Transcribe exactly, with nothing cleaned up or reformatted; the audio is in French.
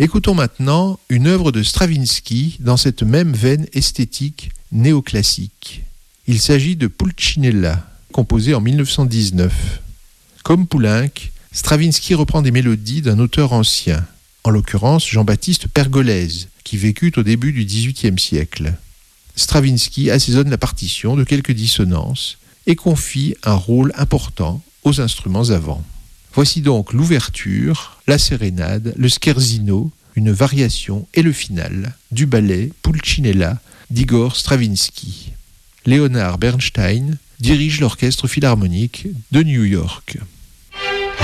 Écoutons maintenant une œuvre de Stravinsky dans cette même veine esthétique néoclassique. Il s'agit de Pulcinella, composé en dix-neuf cent dix-neuf. Comme Poulenc, Stravinsky reprend des mélodies d'un auteur ancien, en l'occurrence Jean-Baptiste Pergolèse, qui vécut au début du dix-huitième siècle. Stravinsky assaisonne la partition de quelques dissonances et confie un rôle important aux instruments avant. Voici donc l'ouverture, la sérénade, le scherzino, une variation et le final du ballet Pulcinella d'Igor Stravinsky. Leonard Bernstein dirige l'orchestre philharmonique de New York.